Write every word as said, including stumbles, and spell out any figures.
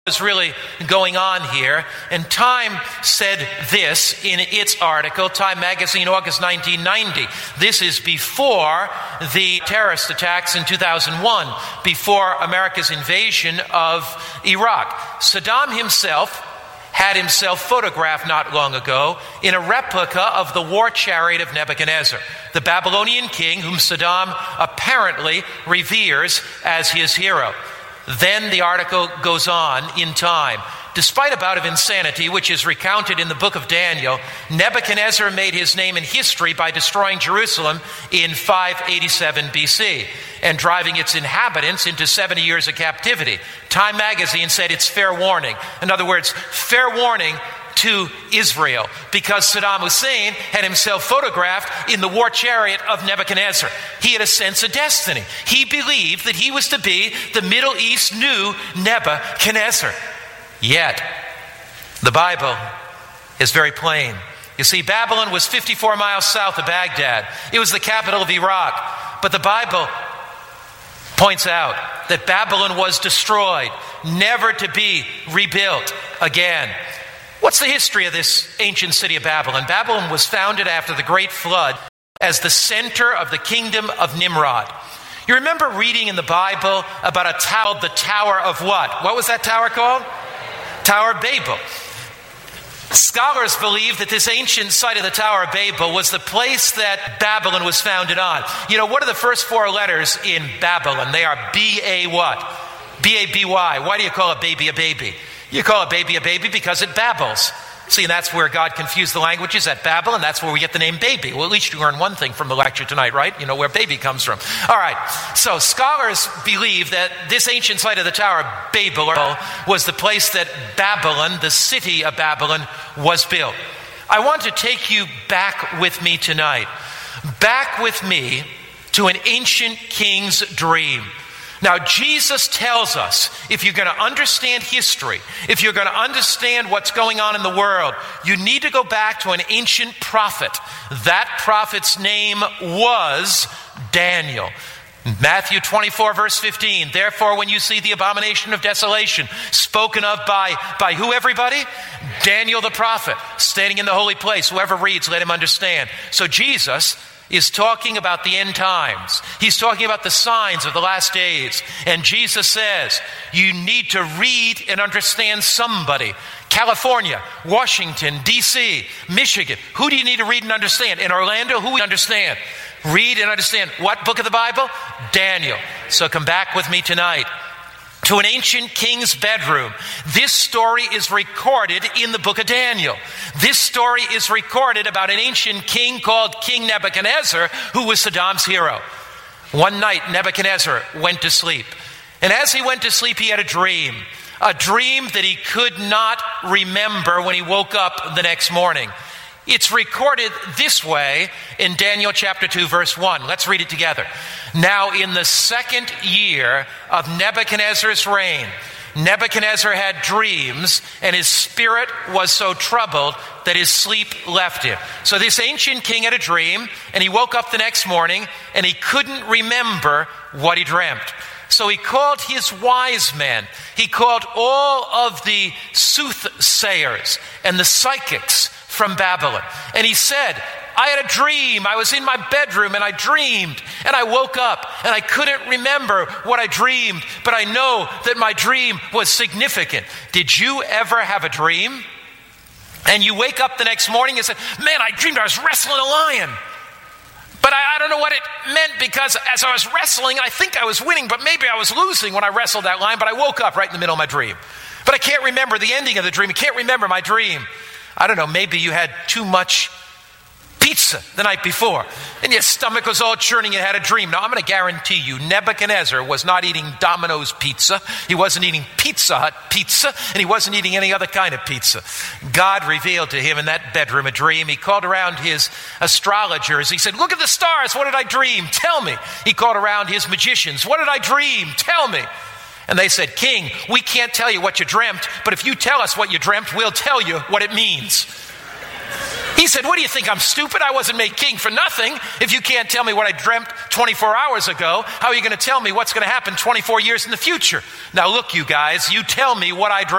is really going on here. And Time said this in its article, Time Magazine, August nineteen ninety. This is before the terrorist attacks in two thousand one, before America's invasion of Iraq. Saddam himself had himself photographed not long ago in a replica of the war chariot of Nebuchadnezzar, the Babylonian king whom Saddam apparently reveres as his hero. Then the article goes on in Time. Despite a bout of insanity, which is recounted in the book of Daniel, Nebuchadnezzar made his name in history by destroying Jerusalem in five eighty-seven B C and driving its inhabitants into seventy years of captivity. Time magazine said it's fair warning. In other words, fair warning to Israel, because Saddam Hussein had himself photographed in the war chariot of Nebuchadnezzar. He had a sense of destiny. He believed that he was to be the Middle East new Nebuchadnezzar. Yet, the Bible is very plain. You see, Babylon was fifty-four miles south of Baghdad. It was the capital of Iraq. But the Bible points out that Babylon was destroyed, never to be rebuilt again. What's the history of this ancient city of Babylon? Babylon was founded after the Great Flood as the center of the kingdom of Nimrod. You remember reading in the Bible about a tower, the Tower of what? What was that tower called? Tower of Babel. Scholars believe that this ancient site of the Tower of Babel was the place that Babylon was founded on. You know, what are the first four letters in Babylon? They are B A what? B A B Y. Why do you call a baby a baby? You call a baby a baby because it babbles. See, and that's where God confused the languages at Babel, and that's where we get the name baby. Well, at least you learned one thing from the lecture tonight, right? You know where baby comes from. All right, so scholars believe that this ancient site of the Tower of Babel was the place that Babylon, the city of Babylon, was built. I want to take you back with me tonight, back with me to an ancient king's dream. Now, Jesus tells us, if you're going to understand history, if you're going to understand what's going on in the world, you need to go back to an ancient prophet. That prophet's name was Daniel. Matthew twenty-four, verse fifteen, therefore, when you see the abomination of desolation spoken of by, by who, everybody? Daniel the prophet, standing in the holy place. Whoever reads, let him understand. So Jesus is talking about the end times. He's talking about the signs of the last days. And Jesus says, you need to read and understand somebody. California, Washington, D C, Michigan. Who do you need to read and understand? In Orlando, who we understand? Read and understand. What book of the Bible? Daniel. So come back with me tonight to an ancient king's bedroom. This story is recorded in the book of Daniel. This story is recorded about an ancient king called King Nebuchadnezzar, who was Saddam's hero. One night, Nebuchadnezzar went to sleep. And as he went to sleep, he had a dream. A dream that he could not remember when he woke up the next morning. It's recorded this way in Daniel chapter two, verse one. Let's read it together. Now, in the second year of Nebuchadnezzar's reign, Nebuchadnezzar had dreams, and his spirit was so troubled that his sleep left him. So this ancient king had a dream, and he woke up the next morning, and he couldn't remember what he dreamt. So he called his wise men. He called all of the soothsayers and the psychics from Babylon. And he said, I had a dream. I was in my bedroom and I dreamed. And I woke up and I couldn't remember what I dreamed, but I know that my dream was significant. Did you ever have a dream? And you wake up the next morning and say, man, I dreamed I was wrestling a lion. But I, I don't know what it meant, because as I was wrestling, I think I was winning, but maybe I was losing when I wrestled that lion. But I woke up right in the middle of my dream. But I can't remember the ending of the dream. I can't remember my dream. I don't know, maybe you had too much pizza the night before, and your stomach was all churning and had a dream. Now, I'm going to guarantee you, Nebuchadnezzar was not eating Domino's pizza. He wasn't eating Pizza Hut pizza, and he wasn't eating any other kind of pizza. God revealed to him in that bedroom a dream. He called around his astrologers. He said, look at the stars. What did I dream? Tell me. He called around his magicians. What did I dream? Tell me. And they said, King, we can't tell you what you dreamt, but if you tell us what you dreamt, we'll tell you what it means. He said, what do you think, I'm stupid? I wasn't made king for nothing. If you can't tell me what I dreamt twenty-four hours ago, how are you going to tell me what's going to happen twenty-four years in the future? Now look, you guys, you tell me what I dreamt.